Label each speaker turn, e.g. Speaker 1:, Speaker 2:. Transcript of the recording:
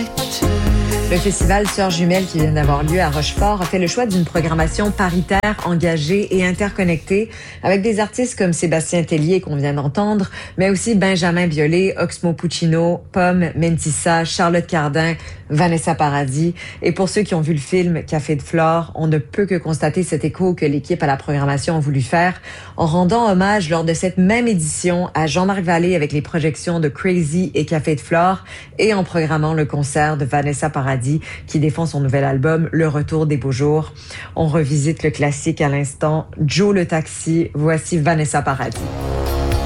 Speaker 1: Le festival Sœurs Jumelles qui vient d'avoir lieu à Rochefort a fait le choix d'une programmation paritaire, engagée et interconnectée avec des artistes comme Sébastien Tellier qu'on vient d'entendre, mais aussi Benjamin Biolay, Oxmo Puccino, Pomme, Mentissa, Charlotte Cardin, Vanessa Paradis. Et pour ceux qui ont vu le film Café de Flore, on ne peut que constater cet écho que l'équipe à la programmation a voulu faire en rendant hommage lors de cette même édition à Jean-Marc Vallée avec les projections de Crazy et Café de Flore et en programmant le concert de Vanessa Paradis qui défend son nouvel album Le Retour des Beaux Jours. On revisite le classique à l'instant, Joe le Taxi. Voici Vanessa Paradis.